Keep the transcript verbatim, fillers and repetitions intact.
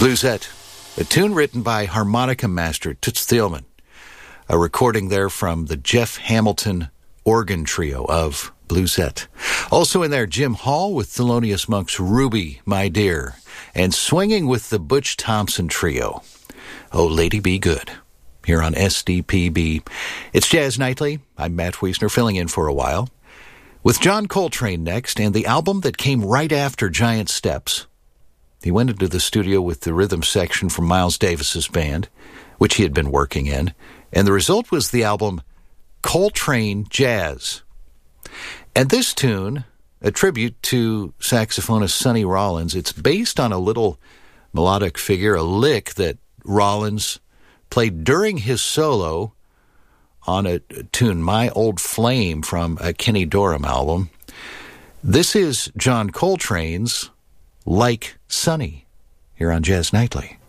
Bluesette, a tune written by harmonica master Toots Thielemans, a recording there from the Jeff Hamilton organ trio of Bluesette. Also in there, Jim Hall with Thelonious Monk's Ruby, My Dear, and swinging with the Butch Thompson trio, Oh Lady Be Good, here on S D P B. It's Jazz Nightly. I'm Matt Wiesner, filling in for a while. With John Coltrane next, and the album that came right after Giant Steps. He went into the studio with the rhythm section from Miles Davis's band, which he had been working in, and the result was the album Coltrane Jazz. And this tune, a tribute to saxophonist Sonny Rollins, it's based on a little melodic figure, a lick that Rollins played during his solo on a tune, My Old Flame, from a Kenny Dorham album. This is John Coltrane's Like Sonny, here on Jazz Nightly.